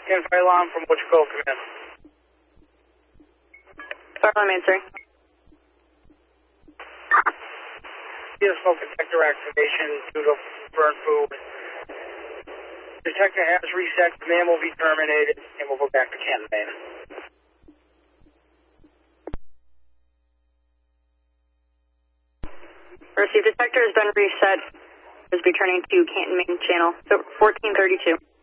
Ken Phylon from Wichita Command. Phylon answering. Smoke detector activation due to burn food. Detector has reset, command will be terminated, and we'll go back to Canton, Maine. Receive detector has been reset. Is returning to Canton, Maine channel. So 1432.